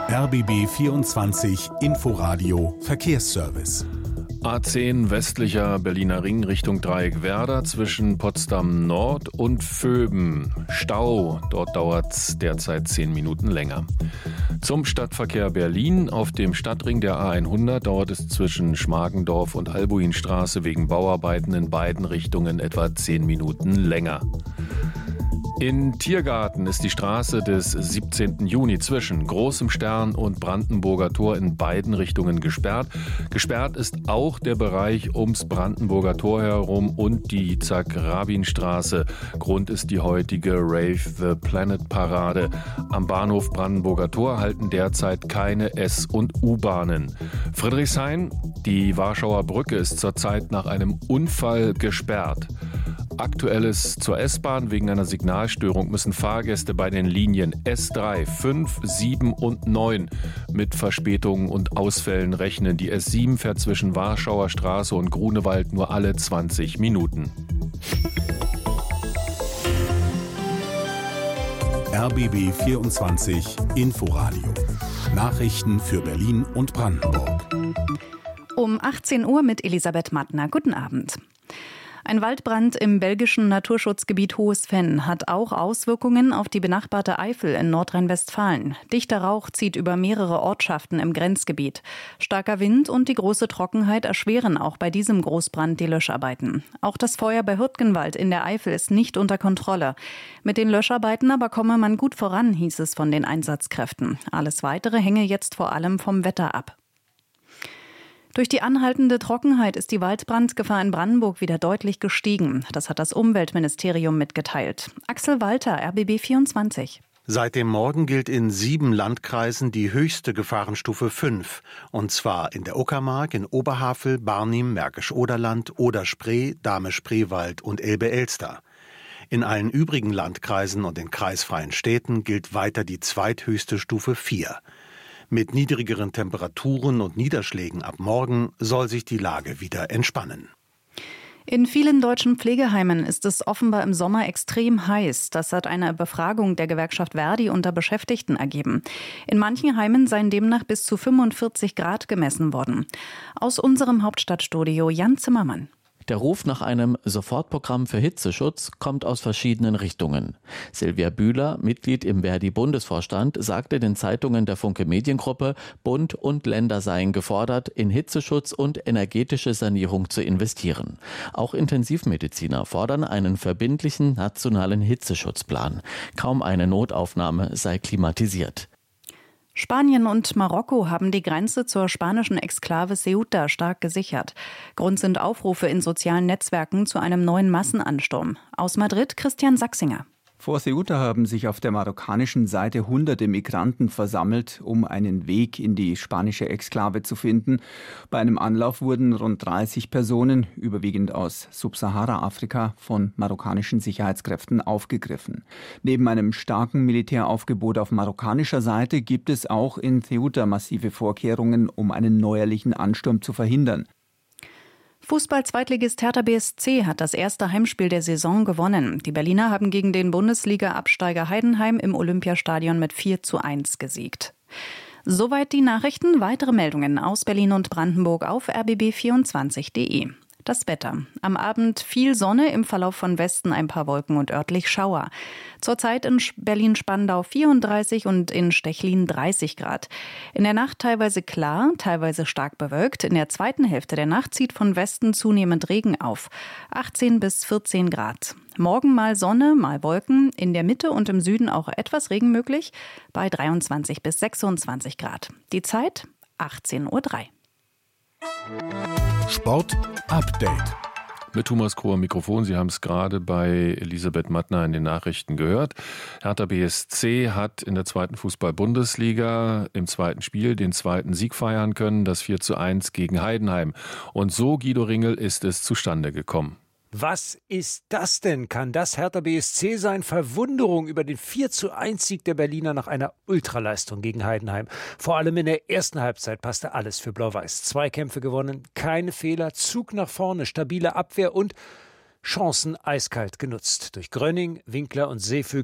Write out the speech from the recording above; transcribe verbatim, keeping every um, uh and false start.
R B B vierundzwanzig Inforadio Verkehrsservice. A zehn westlicher Berliner Ring Richtung Dreieckwerder zwischen Potsdam Nord und Vöben. Stau, dort dauert es derzeit zehn Minuten länger. Zum Stadtverkehr Berlin. Auf dem Stadtring der A hundert dauert es zwischen Schmargendorf und Albuinstraße wegen Bauarbeiten in beiden Richtungen etwa zehn Minuten länger. In Tiergarten ist die Straße des siebzehnten Juni zwischen Großem Stern und Brandenburger Tor in beiden Richtungen gesperrt. Gesperrt ist auch der Bereich ums Brandenburger Tor herum und die Yitzhak-Rabin-Straße. Grund ist die heutige Rave the Planet Parade. Am Bahnhof Brandenburger Tor halten derzeit keine S- und U-Bahnen. Friedrichshain, die Warschauer Brücke ist zurzeit nach einem Unfall gesperrt. Aktuelles zur S-Bahn. Wegen einer Signalstörung müssen Fahrgäste bei den Linien S drei, fünf, sieben und neun mit Verspätungen und Ausfällen rechnen. Die S sieben fährt zwischen Warschauer Straße und Grunewald nur alle zwanzig Minuten. R B B vierundzwanzig Inforadio. Nachrichten für Berlin und Brandenburg. Um achtzehn Uhr mit Elisabeth Mattner. Guten Abend. Ein Waldbrand im belgischen Naturschutzgebiet Hohes Venn hat auch Auswirkungen auf die benachbarte Eifel in Nordrhein-Westfalen. Dichter Rauch zieht über mehrere Ortschaften im Grenzgebiet. Starker Wind und die große Trockenheit erschweren auch bei diesem Großbrand die Löscharbeiten. Auch das Feuer bei Hürtgenwald in der Eifel ist nicht unter Kontrolle. Mit den Löscharbeiten aber komme man gut voran, hieß es von den Einsatzkräften. Alles Weitere hänge jetzt vor allem vom Wetter ab. Durch die anhaltende Trockenheit ist die Waldbrandgefahr in Brandenburg wieder deutlich gestiegen. Das hat das Umweltministerium mitgeteilt. Axel Walter, R B B vierundzwanzig. Seit dem Morgen gilt in sieben Landkreisen die höchste Gefahrenstufe fünf. Und zwar in der Uckermark, in Oberhavel, Barnim, Märkisch-Oderland, Oder-Spree, Dahme-Spreewald und Elbe-Elster. In allen übrigen Landkreisen und in kreisfreien Städten gilt weiter die zweithöchste Stufe vier. Mit niedrigeren Temperaturen und Niederschlägen ab morgen soll sich die Lage wieder entspannen. In vielen deutschen Pflegeheimen ist es offenbar im Sommer extrem heiß. Das hat eine Befragung der Gewerkschaft Verdi unter Beschäftigten ergeben. In manchen Heimen seien demnach bis zu fünfundvierzig Grad gemessen worden. Aus unserem Hauptstadtstudio Jan Zimmermann. Der Ruf nach einem Sofortprogramm für Hitzeschutz kommt aus verschiedenen Richtungen. Silvia Bühler, Mitglied im Verdi-Bundesvorstand, sagte den Zeitungen der Funke Mediengruppe, Bund und Länder seien gefordert, in Hitzeschutz und energetische Sanierung zu investieren. Auch Intensivmediziner fordern einen verbindlichen nationalen Hitzeschutzplan. Kaum eine Notaufnahme sei klimatisiert. Spanien und Marokko haben die Grenze zur spanischen Exklave Ceuta stark gesichert. Grund sind Aufrufe in sozialen Netzwerken zu einem neuen Massenansturm. Aus Madrid Christian Sachsinger. Vor Ceuta haben sich auf der marokkanischen Seite hunderte Migranten versammelt, um einen Weg in die spanische Exklave zu finden. Bei einem Anlauf wurden rund dreißig Personen, überwiegend aus Subsahara-Afrika, von marokkanischen Sicherheitskräften aufgegriffen. Neben einem starken Militäraufgebot auf marokkanischer Seite gibt es auch in Ceuta massive Vorkehrungen, um einen neuerlichen Ansturm zu verhindern. Fußball-Zweitligist Hertha B S C hat das erste Heimspiel der Saison gewonnen. Die Berliner haben gegen den Bundesliga-Absteiger Heidenheim im Olympiastadion mit vier zu eins gesiegt. Soweit die Nachrichten. Weitere Meldungen aus Berlin und Brandenburg auf r b b vierundzwanzig punkt de. Das Wetter. Am Abend viel Sonne, im Verlauf von Westen ein paar Wolken und örtlich Schauer. Zurzeit in Berlin-Spandau vierunddreißig und in Stechlin dreißig Grad. In der Nacht teilweise klar, teilweise stark bewölkt. In der zweiten Hälfte der Nacht zieht von Westen zunehmend Regen auf. achtzehn bis vierzehn Grad. Morgen mal Sonne, mal Wolken. In der Mitte und im Süden auch etwas Regen möglich. Bei dreiundzwanzig bis sechsundzwanzig Grad. Die Zeit achtzehn Uhr drei. Sport Update. Mit Thomas Kroh am Mikrofon. Sie haben es gerade bei Elisabeth Mattner in den Nachrichten gehört. Hertha B S C hat in der zweiten Fußball-Bundesliga im zweiten Spiel den zweiten Sieg feiern können, das vier zu eins gegen Heidenheim. Und so, Guido Ringel, ist es zustande gekommen. Was ist das denn? Kann das Hertha B S C sein? Verwunderung über den vier zu eins Sieg der Berliner nach einer Ultraleistung gegen Heidenheim. Vor allem in der ersten Halbzeit passte alles für Blau-Weiß. Zweikämpfe gewonnen, keine Fehler, Zug nach vorne, stabile Abwehr und Chancen eiskalt genutzt. Durch Grönning, Winkler und Seefüg